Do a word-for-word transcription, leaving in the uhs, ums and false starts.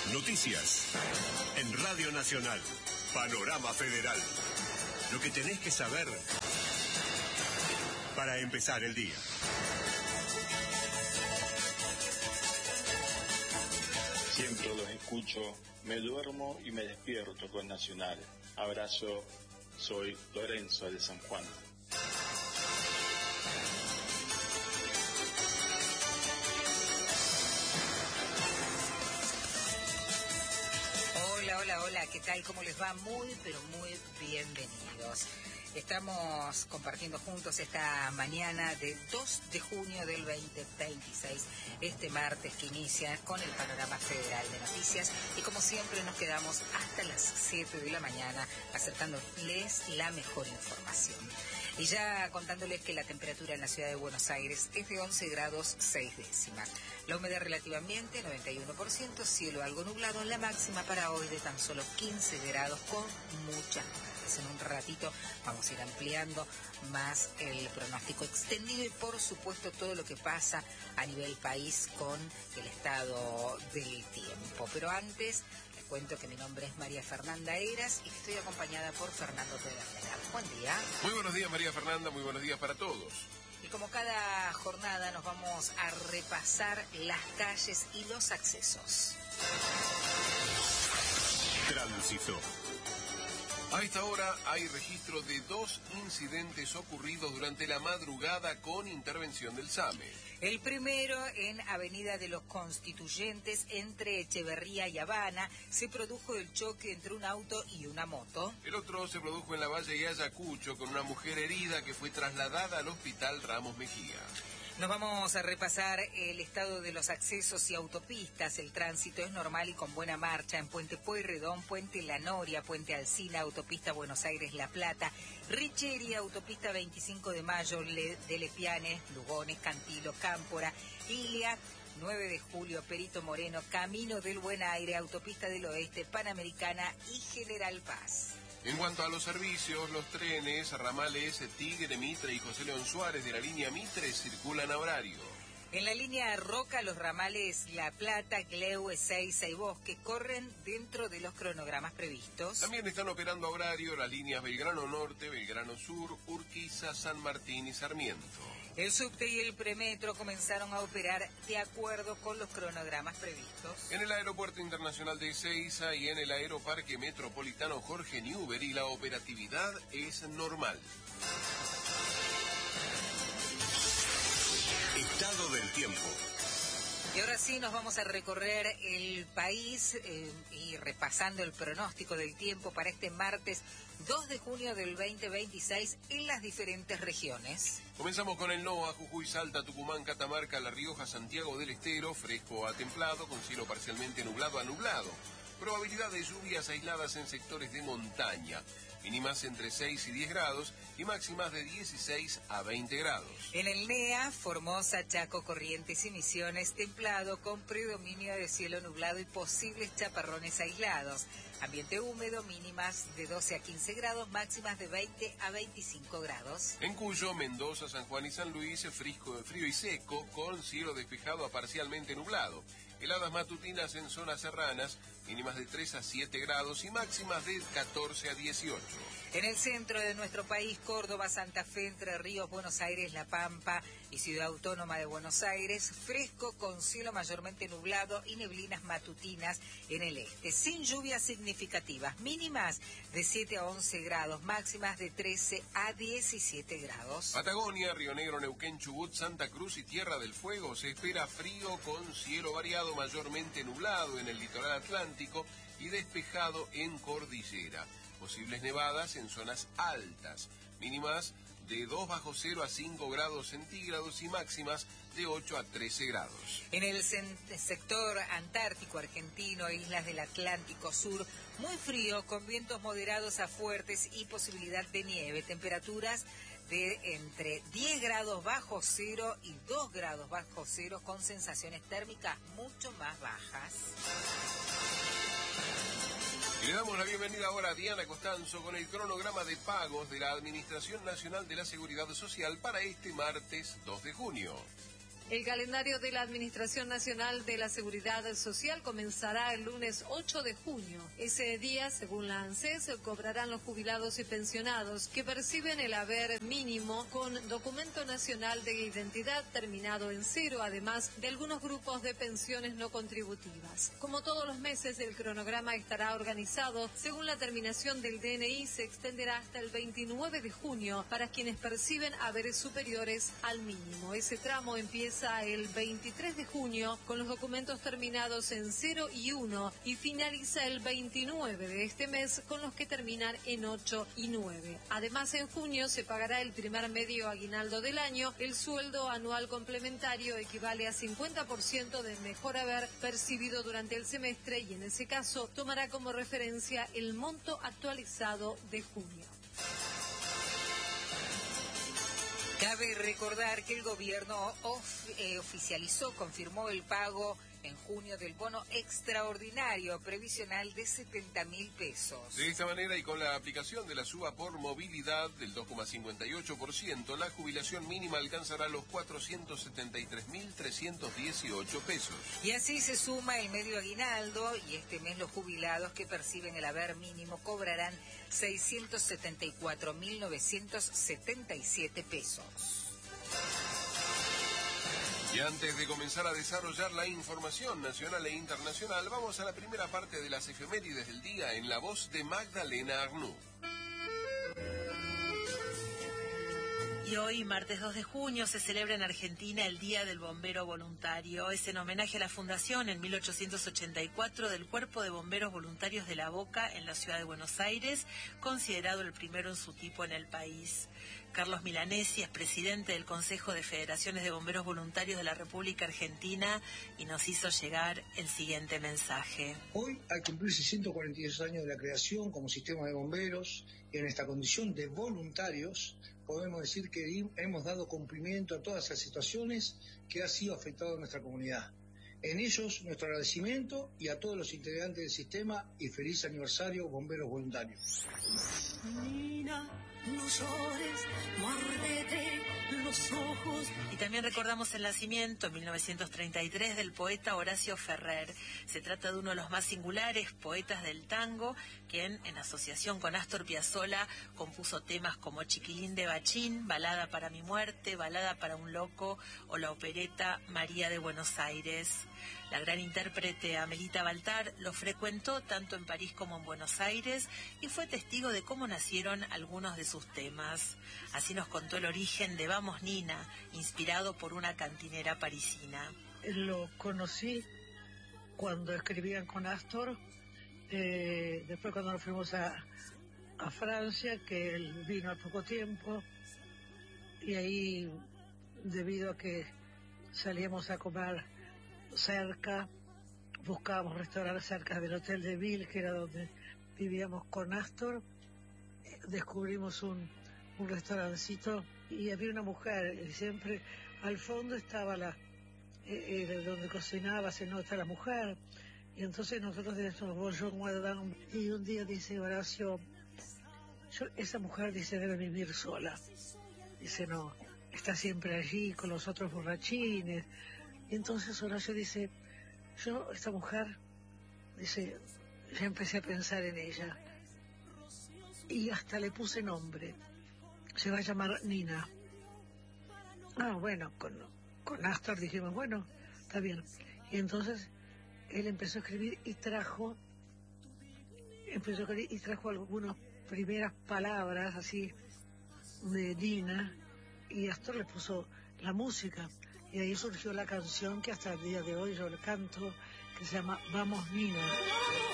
Noticias. En Radio Nacional. Panorama Federal. Lo que tenés que saber para empezar el día. Siempre los escucho, me duermo y me despierto con Nacional. Abrazo, soy Lorenzo de San Juan. Hola, hola, hola, ¿qué tal? ¿Cómo les va? Muy, pero muy bienvenidos. Estamos compartiendo juntos esta mañana de dos de junio del veinte veintiséis, este martes que inicia con el Panorama Federal de Noticias, y como siempre nos quedamos hasta las siete de la mañana acercándoles la mejor información. Y ya contándoles que la temperatura en la ciudad de Buenos Aires es de once grados seis décimas. La humedad relativa ambiente noventa y uno por ciento, cielo algo nublado, la máxima para hoy de tan solo quince grados con muchas nubes. En un ratito vamos a ir ampliando más el pronóstico extendido y por supuesto todo lo que pasa a nivel país con el estado del tiempo. Pero antes les cuento que mi nombre es María Fernanda Eras y que estoy acompañada por Fernando Pedernera. Buen día. Muy buenos días, María Fernanda, muy buenos días para todos. Y como cada jornada nos vamos a repasar las calles y los accesos. Tránsito. A esta hora hay registro de dos incidentes ocurridos durante la madrugada con intervención del SAME. El primero en Avenida de los Constituyentes entre Echeverría y Habana se produjo el choque entre un auto y una moto. El otro se produjo en la Valle de Ayacucho con una mujer herida que fue trasladada al hospital Ramos Mejía. Nos vamos a repasar el estado de los accesos y autopistas. El tránsito es normal y con buena marcha en Puente Pueyrredón, Puente La Noria, Puente Alsina, Autopista Buenos Aires-La Plata, Richieri, Autopista veinticinco de Mayo, Le, de Lepiane, Lugones, Cantilo, Cámpora, Ilia, nueve de julio, Perito Moreno, Camino del Buen Aire, Autopista del Oeste, Panamericana y General Paz. En cuanto a los servicios, los trenes, ramales Tigre, Mitre y José León Suárez de la línea Mitre circulan a horario. En la línea Roca, los ramales La Plata, Gleu, Ezeiza y Bosque corren dentro de los cronogramas previstos. También están operando a horario las líneas Belgrano Norte, Belgrano Sur, Urquiza, San Martín y Sarmiento. El subte y el premetro comenzaron a operar de acuerdo con los cronogramas previstos. En el Aeropuerto Internacional de Ezeiza y en el Aeroparque Metropolitano Jorge Newbery la operatividad es normal. Estado del tiempo. Y ahora sí nos vamos a recorrer el país eh, y repasando el pronóstico del tiempo para este martes dos de junio del veinte veintiséis en las diferentes regiones. Comenzamos con el N O A, Jujuy, Salta, Tucumán, Catamarca, La Rioja, Santiago del Estero, fresco a templado, con cielo parcialmente nublado a nublado. Probabilidad de lluvias aisladas en sectores de montaña. Mínimas entre seis y diez grados y máximas de dieciséis a veinte grados. En el N E A, Formosa, Chaco, Corrientes y Misiones, templado con predominio de cielo nublado y posibles chaparrones aislados. Ambiente húmedo, mínimas de doce a quince grados, máximas de veinte a veinticinco grados. En Cuyo, Mendoza, San Juan y San Luis, frisco, frío y seco, con cielo despejado a parcialmente nublado. Heladas matutinas en zonas serranas, mínimas de tres a siete grados y máximas de catorce a dieciocho. En el centro de nuestro país, Córdoba, Santa Fe, Entre Ríos, Buenos Aires, La Pampa y Ciudad Autónoma de Buenos Aires, fresco con cielo mayormente nublado y neblinas matutinas en el este, sin lluvias significativas, mínimas de siete a once grados, máximas de trece a diecisiete grados. Patagonia, Río Negro, Neuquén, Chubut, Santa Cruz y Tierra del Fuego, se espera frío con cielo variado, mayormente nublado en el litoral atlántico y despejado en cordillera. Posibles nevadas en zonas altas, mínimas de dos bajo cero a cinco grados centígrados y máximas de ocho a trece grados. En el sector antártico argentino, islas del Atlántico Sur, muy frío con vientos moderados a fuertes y posibilidad de nieve, temperaturas de entre diez grados bajo cero y dos grados bajo cero con sensaciones térmicas mucho más bajas. Y le damos la bienvenida ahora a Diana Costanzo con el cronograma de pagos de la Administración Nacional de la Seguridad Social para este martes dos de junio. El calendario de la Administración Nacional de la Seguridad Social comenzará el lunes ocho de junio. Ese día, según la ANSES, cobrarán los jubilados y pensionados que perciben el haber mínimo con documento nacional de identidad terminado en cero, además de algunos grupos de pensiones no contributivas. Como todos los meses, el cronograma estará organizado según la terminación del D N I. Se extenderá hasta el veintinueve de junio para quienes perciben haberes superiores al mínimo. Ese tramo empieza el veintitrés de junio con los documentos terminados en cero y uno y finaliza el veintinueve de este mes con los que terminan en ocho y nueve. Además, en junio se pagará el primer medio aguinaldo del año. El sueldo anual complementario equivale a cincuenta por ciento del mejor haber percibido durante el semestre y en ese caso tomará como referencia el monto actualizado de junio. Cabe recordar que el gobierno of, eh, oficializó, confirmó el pago en junio del bono extraordinario previsional de setenta mil pesos. De esta manera y con la aplicación de la suba por movilidad del dos coma cincuenta y ocho por ciento, la jubilación mínima alcanzará los cuatrocientos setenta y tres mil trescientos dieciocho pesos. Y así se suma el medio aguinaldo y este mes los jubilados que perciben el haber mínimo cobrarán seiscientos setenta y cuatro mil novecientos setenta y siete pesos. Y antes de comenzar a desarrollar la información nacional e internacional, vamos a la primera parte de las efemérides del día en la voz de Magdalena Arnú. Y hoy, martes dos de junio, se celebra en Argentina el Día del Bombero Voluntario. Es en homenaje a la fundación en mil ochocientos ochenta y cuatro del Cuerpo de Bomberos Voluntarios de La Boca en la ciudad de Buenos Aires, considerado el primero en su tipo en el país. Carlos Milanesi es presidente del Consejo de Federaciones de Bomberos Voluntarios de la República Argentina y nos hizo llegar el siguiente mensaje. Hoy, al cumplirse ciento cuarenta y dos años de la creación como sistema de bomberos, en esta condición de voluntarios, podemos decir que hemos dado cumplimiento a todas las situaciones que ha sido afectado a nuestra comunidad. En ellos, nuestro agradecimiento y a todos los integrantes del sistema y feliz aniversario Bomberos Voluntarios. Nina, no llores, muérdete los ojos. Y también recordamos el nacimiento en mil novecientos treinta y tres del poeta Horacio Ferrer. Se trata de uno de los más singulares poetas del tango, quien en asociación con Astor Piazzolla compuso temas como Chiquilín de Bachín, Balada para mi muerte, Balada para un loco o la opereta María de Buenos Aires. La gran intérprete Amelita Baltar lo frecuentó tanto en París como en Buenos Aires y fue testigo de cómo nacieron algunos de sus temas. Así nos contó el origen de Vamos Nina, inspirado por una cantinera parisina. Lo conocí cuando escribían con Astor, eh, después cuando nos fuimos a, a Francia, que él vino al poco tiempo, y ahí, debido a que salíamos a comer cerca, buscábamos restaurantes cerca del Hotel de Ville, que era donde vivíamos con Astor, descubrimos un, un restaurancito y había una mujer, y siempre al fondo estaba la, eh, eh, donde cocinaba, se nota la mujer, y entonces nosotros decíamos bonjour madame, y un día dice Horacio, yo, esa mujer dice debe vivir sola, dice no, está siempre allí con los otros borrachines. Y entonces Horacio dice, yo, esta mujer, dice, ya empecé a pensar en ella. Y hasta le puse nombre. Se va a llamar Nina. Ah, bueno, con, con Astor dijimos, bueno, está bien. Y entonces él empezó a escribir y trajo, empezó a escribir y trajo algunas primeras palabras así de Nina. Y Astor le puso la música. Y ahí surgió la canción que hasta el día de hoy yo le canto, que se llama Vamos Nina.